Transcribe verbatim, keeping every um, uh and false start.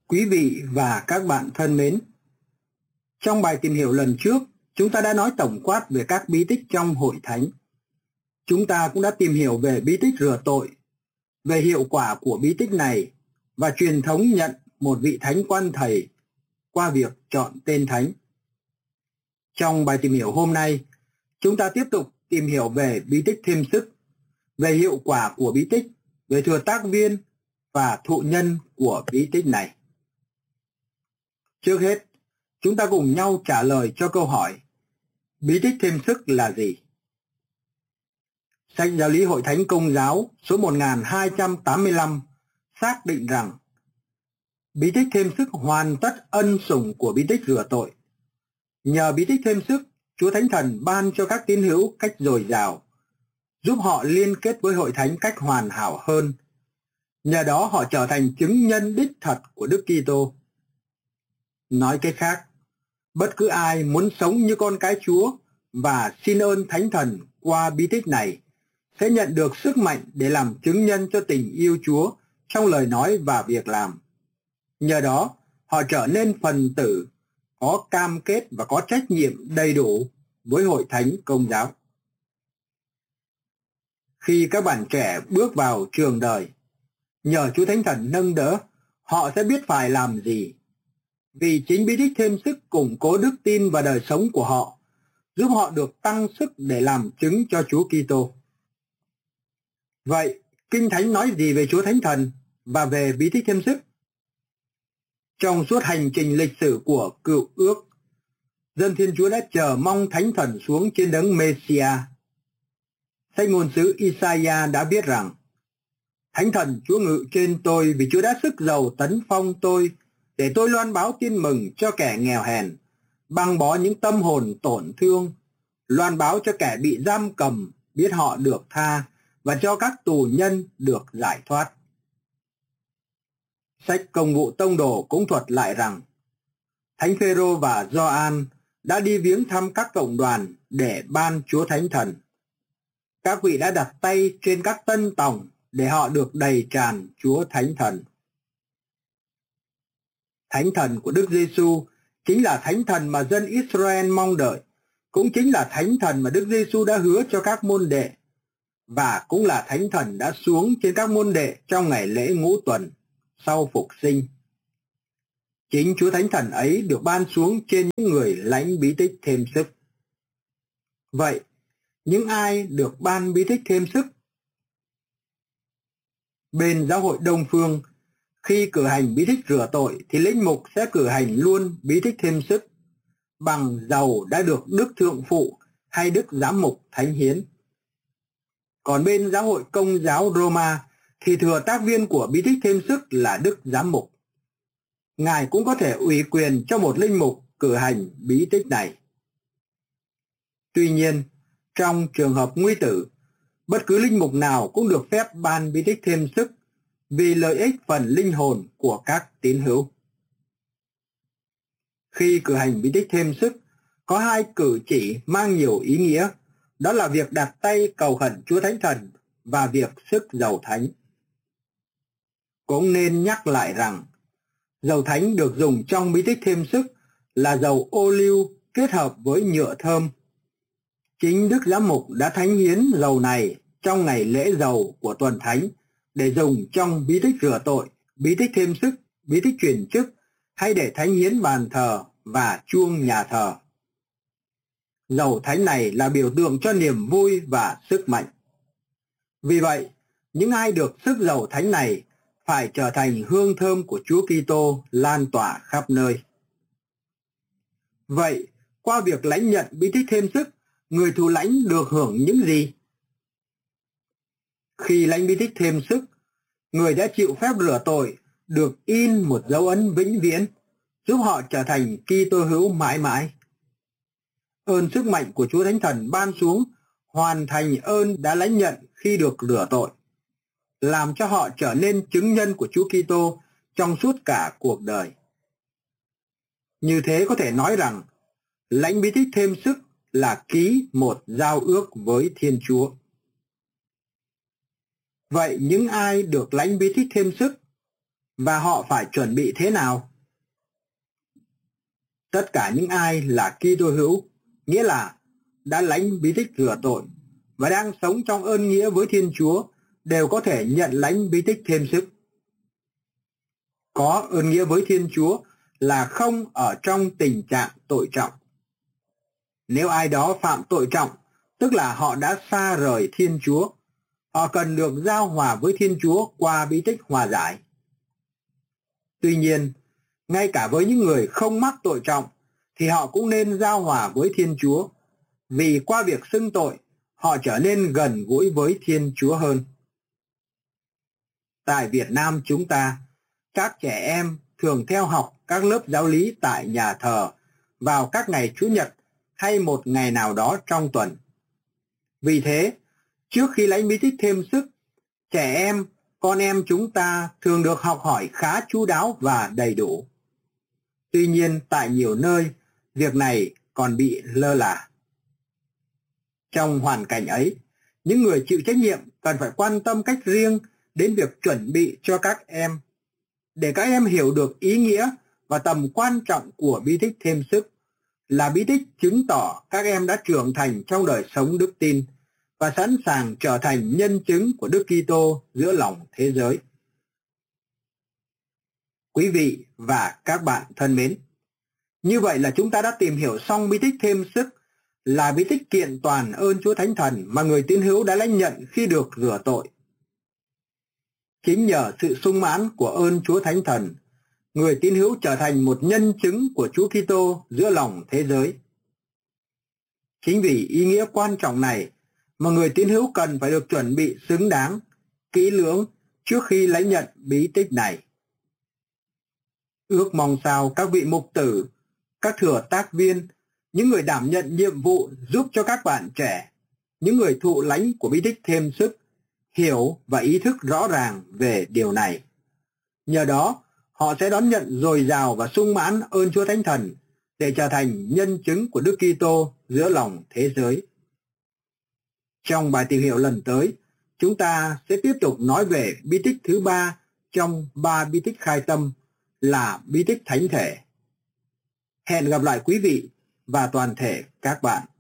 Quý vị và các bạn thân mến, trong bài tìm hiểu lần trước, chúng ta đã nói tổng quát về các bí tích trong hội thánh. Chúng ta cũng đã tìm hiểu về bí tích rửa tội, về hiệu quả của bí tích này và truyền thống nhận một vị thánh quan thầy qua việc chọn tên thánh. Trong bài tìm hiểu hôm nay, chúng ta tiếp tục tìm hiểu về bí tích thêm sức, về hiệu quả của bí tích, về thừa tác viên và thụ nhân của bí tích này. Trước hết, chúng ta cùng nhau trả lời cho câu hỏi: bí tích thêm sức là gì? Sách Giáo lý Hội Thánh Công giáo số một nghìn hai trăm tám mươi lăm xác định rằng bí tích thêm sức hoàn tất ân sủng của bí tích rửa tội. Nhờ bí tích thêm sức, Chúa Thánh Thần ban cho các tín hữu cách dồi dào, giúp họ liên kết với hội thánh cách hoàn hảo hơn. Nhờ đó họ trở thành chứng nhân đích thật của Đức Kitô. Nói cách khác, bất cứ ai muốn sống như con cái Chúa và xin ơn Thánh Thần qua bí tích này sẽ nhận được sức mạnh để làm chứng nhân cho tình yêu Chúa trong lời nói và việc làm. Nhờ đó, họ trở nên phần tử, có cam kết và có trách nhiệm đầy đủ với hội thánh Công giáo. Khi các bạn trẻ bước vào trường đời, nhờ Chúa Thánh Thần nâng đỡ, họ sẽ biết phải làm gì. Vì chính bí tích thêm sức củng cố đức tin và đời sống của họ, giúp họ được tăng sức để làm chứng cho Chúa Kitô. Vậy, Kinh Thánh nói gì về Chúa Thánh Thần và về bí tích thêm sức? Trong suốt hành trình lịch sử của Cựu Ước, dân Thiên Chúa đã chờ mong Thánh Thần xuống trên đấng Messiah. Sách ngôn sứ Isaiah đã viết rằng: Thánh Thần Chúa ngự trên tôi vì Chúa đã sức giàu tấn phong tôi, để tôi loan báo tin mừng cho kẻ nghèo hèn, băng bó những tâm hồn tổn thương, loan báo cho kẻ bị giam cầm biết họ được tha, và cho các tù nhân được giải thoát. Sách Công vụ Tông đồ cũng thuật lại rằng Thánh Phêrô và Gioan đã đi viếng thăm các cộng đoàn để ban Chúa Thánh Thần. Các vị đã đặt tay trên các tân tòng để họ được đầy tràn Chúa Thánh Thần. Thánh Thần của Đức Giêsu chính là Thánh Thần mà dân Israel mong đợi, cũng chính là Thánh Thần mà Đức Giêsu đã hứa cho các môn đệ, và cũng là Thánh Thần đã xuống trên các môn đệ trong ngày lễ ngũ tuần sau phục sinh. Chính Chúa Thánh Thần ấy được ban xuống trên những người lãnh bí tích thêm sức. Vậy, những ai được ban bí tích thêm sức? Bên giáo hội Đông Phương, khi cử hành bí tích rửa tội thì linh mục sẽ cử hành luôn bí tích thêm sức bằng dầu đã được Đức Thượng Phụ hay Đức Giám mục thánh hiến. Còn bên giáo hội Công giáo Roma thì thừa tác viên của bí tích thêm sức là Đức Giám mục. Ngài cũng có thể ủy quyền cho một linh mục cử hành bí tích này. Tuy nhiên, trong trường hợp nguy tử, bất cứ linh mục nào cũng được phép ban bí tích thêm sức vì lợi ích phần linh hồn của các tín hữu. Khi cử hành bí tích thêm sức, có hai cử chỉ mang nhiều ý nghĩa, đó là việc đặt tay cầu khẩn Chúa Thánh Thần và việc sức dầu thánh. Cũng nên nhắc lại rằng, dầu thánh được dùng trong bí tích thêm sức là dầu ô liu kết hợp với nhựa thơm. Chính Đức Giám mục đã thánh hiến dầu này trong ngày lễ dầu của tuần thánh để dùng trong bí tích rửa tội, bí tích thêm sức, bí tích chuyển chức, hay để thánh hiến bàn thờ và chuông nhà thờ. Dầu thánh này là biểu tượng cho niềm vui và sức mạnh. Vì vậy, những ai được sức dầu thánh này phải trở thành hương thơm của Chúa Kitô lan tỏa khắp nơi. Vậy, qua việc lãnh nhận bí tích thêm sức, người thụ lãnh được hưởng những gì? Khi lãnh bí tích thêm sức, người đã chịu phép rửa tội được in một dấu ấn vĩnh viễn, giúp họ trở thành Kitô hữu mãi mãi. Ơn sức mạnh của Chúa Thánh Thần ban xuống hoàn thành ơn đã lãnh nhận khi được rửa tội, làm cho họ trở nên chứng nhân của Chúa Kitô trong suốt cả cuộc đời. Như thế có thể nói rằng, lãnh bí tích thêm sức là ký một giao ước với Thiên Chúa. Vậy những ai được lãnh bí tích thêm sức? Và họ phải chuẩn bị thế nào? Tất cả những ai là Kitô hữu, nghĩa là đã lãnh bí tích rửa tội và đang sống trong ơn nghĩa với Thiên Chúa, đều có thể nhận lãnh bí tích thêm sức. Có ơn nghĩa với Thiên Chúa là không ở trong tình trạng tội trọng. Nếu ai đó phạm tội trọng, tức là họ đã xa rời Thiên Chúa, họ cần được giao hòa với Thiên Chúa qua bí tích hòa giải. Tuy nhiên, ngay cả với những người không mắc tội trọng, thì họ cũng nên giao hòa với Thiên Chúa, vì qua việc xưng tội, họ trở nên gần gũi với Thiên Chúa hơn. Tại Việt Nam chúng ta, các trẻ em thường theo học các lớp giáo lý tại nhà thờ vào các ngày Chủ nhật hay một ngày nào đó trong tuần. Vì thế, trước khi lãnh bí tích thêm sức, trẻ em, con em chúng ta thường được học hỏi khá chu đáo và đầy đủ. Tuy nhiên, tại nhiều nơi, việc này còn bị lơ là. Trong hoàn cảnh ấy, những người chịu trách nhiệm cần phải quan tâm cách riêng đến việc chuẩn bị cho các em, để các em hiểu được ý nghĩa và tầm quan trọng của bí tích thêm sức, là bí tích chứng tỏ các em đã trưởng thành trong đời sống đức tin và sẵn sàng trở thành nhân chứng của Đức Kitô giữa lòng thế giới. Quý vị và các bạn thân mến, như vậy là chúng ta đã tìm hiểu xong bí tích thêm sức, là bí tích kiện toàn ơn Chúa Thánh Thần mà người tín hữu đã lãnh nhận khi được rửa tội. Chính nhờ sự sung mãn của ơn Chúa Thánh Thần, người tín hữu trở thành một nhân chứng của Chúa Kitô giữa lòng thế giới. Chính vì ý nghĩa quan trọng này mà người tín hữu cần phải được chuẩn bị xứng đáng, kỹ lưỡng trước khi lãnh nhận bí tích này. Ước mong sao các vị mục tử, các thừa tác viên, những người đảm nhận nhiệm vụ giúp cho các bạn trẻ, những người thụ lãnh của bí tích thêm sức, hiểu và ý thức rõ ràng về điều này. Nhờ đó, họ sẽ đón nhận dồi dào và sung mãn ơn Chúa Thánh Thần để trở thành nhân chứng của Đức Kitô giữa lòng thế giới. Trong bài tìm hiểu lần tới, chúng ta sẽ tiếp tục nói về bí tích thứ ba trong ba bí tích khai tâm, là bí tích thánh thể. Hẹn gặp lại quý vị và toàn thể các bạn.